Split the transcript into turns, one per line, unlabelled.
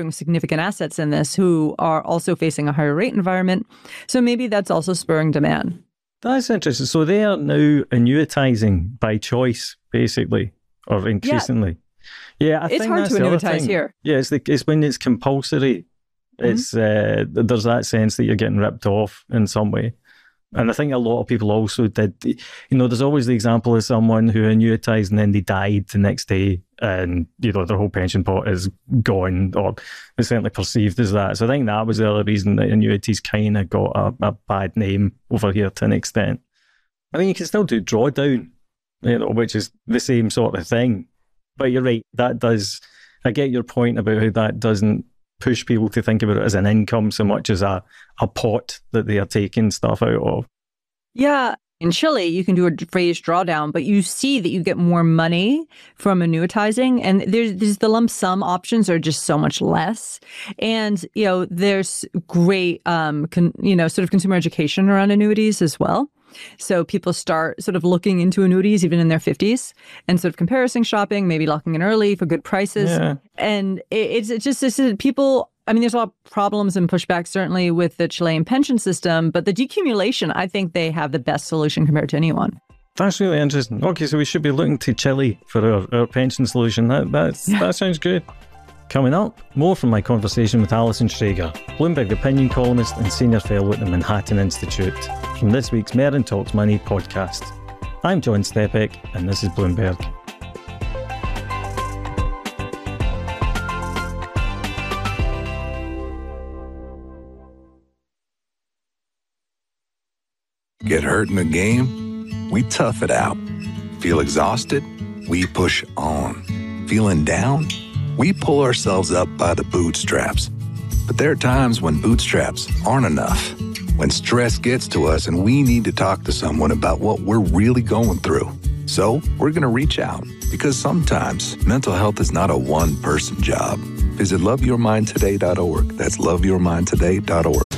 acquiring significant assets in this who are also facing a higher rate environment. So maybe that's also spurring demand.
That's interesting. So they are now annuitizing by choice, basically, or increasingly. Yeah, I think
hard
that's
to
the other
annuitize
thing.
here.
Yeah, it's when it's compulsory. It's there's that sense that you're getting ripped off in some way. And I think a lot of people also did, there's always the example of someone who annuitized and then they died the next day and, their whole pension pot is gone, or it's certainly perceived as that. So I think that was the other reason that annuities kind of got a bad name over here to an extent. I mean, you can still do drawdown, which is the same sort of thing. But you're right, I get your point about how that doesn't push people to think about it as an income so much as a pot that they are taking stuff out of.
Yeah. In Chile, you can do a phased drawdown, but you see that you get more money from annuitizing. And there's the lump sum options are just so much less. And, there's great, sort of consumer education around annuities as well. So people start sort of looking into annuities even in their 50s and sort of comparison shopping, maybe locking in early for good prices.
Yeah.
And it's people, there's a lot of problems and pushback certainly with the Chilean pension system, but the decumulation, I think they have the best solution compared to anyone.
That's really interesting. Okay, so we should be looking to Chile for our pension solution. That sounds good. Coming up, more from my conversation with Alison Schrager, Bloomberg opinion columnist and senior fellow at the Manhattan Institute, from this week's Merrin Talks Money podcast. I'm John Stepek, and this is Bloomberg.
Get hurt in the game? We tough it out. Feel exhausted? We push on. Feeling down? We pull ourselves up by the bootstraps. But there are times when bootstraps aren't enough. When stress gets to us and we need to talk to someone about what we're really going through. So we're going to reach out, because sometimes mental health is not a one-person job. Visit loveyourmindtoday.org. That's loveyourmindtoday.org.